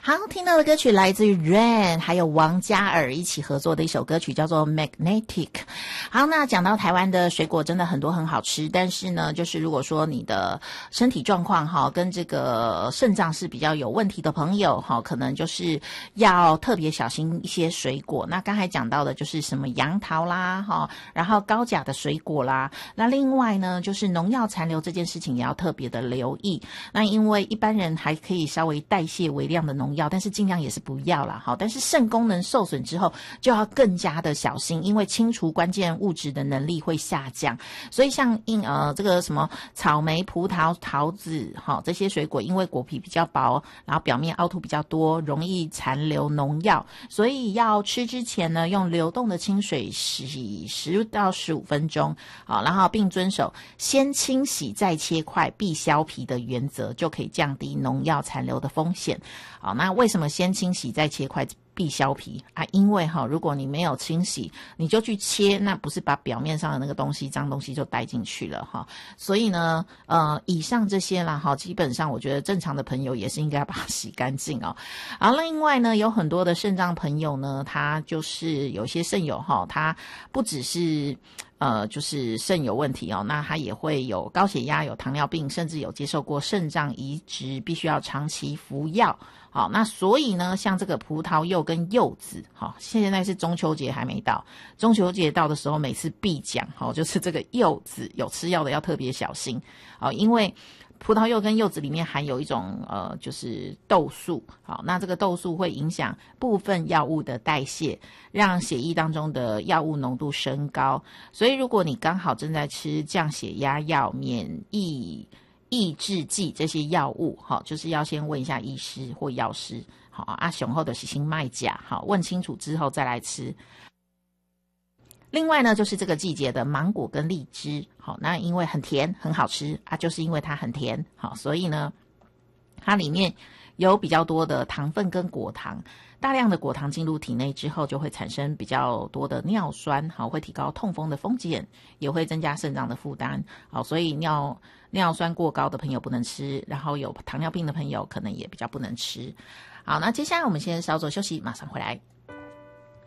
好，听到的歌曲来自于 Rain 还有王嘉尔一起合作的一首歌曲叫做 Magnetic。 好，那讲到台湾的水果真的很多很好吃，但是呢就是如果说你的身体状况跟这个肾脏是比较有问题的朋友可能就是要特别小心一些水果。那刚才讲到的就是什么杨桃啦然后高钾的水果啦，那另外呢就是农药残留这件事情也要特别的留意。那因为一般人还可以稍微代谢微量的农药，但是尽量也是不要啦。但是肾功能受损之后就要更加的小心，因为清除关键物质的能力会下降。所以像这个什么草莓、葡萄、桃子这些水果，因为果皮比较薄，然后表面凹凸比较多，容易残留农药，所以要吃之前呢用流动的清水洗10到15分钟，然后并遵守先清洗再切块必削皮的原则，就可以降低农药残留的风险。好，那为什么先清洗再切块必削皮啊？因为如果你没有清洗你就去切，那不是把表面上的那个东西脏东西就带进去了所以呢以上这些啦基本上我觉得正常的朋友也是应该把它洗干净然后另外呢有很多的肾脏朋友呢，他就是有些肾友他不只是就是肾有问题那他也会有高血压、有糖尿病，甚至有接受过肾脏移植，必须要长期服药。好，那所以呢像这个葡萄柚跟柚子现在是中秋节还没到，中秋节到的时候每次必讲就是这个柚子有吃药的要特别小心因为葡萄柚跟柚子里面含有一种就是豆素。好，那这个豆素会影响部分药物的代谢，让血液当中的药物浓度升高。所以如果你刚好正在吃降血压药、免疫抑制剂这些药物就是要先问一下医师或药师雄厚的是先卖假问清楚之后再来吃。另外呢就是这个季节的芒果跟荔枝那因为很甜很好吃就是因为它很甜所以呢它里面有比较多的糖分跟果糖，大量的果糖进入体内之后就会产生比较多的尿酸会提高痛风的风险，也会增加肾脏的负担所以尿酸过高的朋友不能吃，然后有糖尿病的朋友可能也比较不能吃。好，那接下来我们先稍作休息，马上回来。